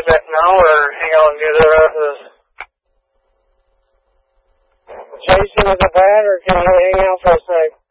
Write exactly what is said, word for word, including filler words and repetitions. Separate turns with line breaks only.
project now, or hang out and do the rest of this?
Jason, is it bad, or can you hang out for a sec?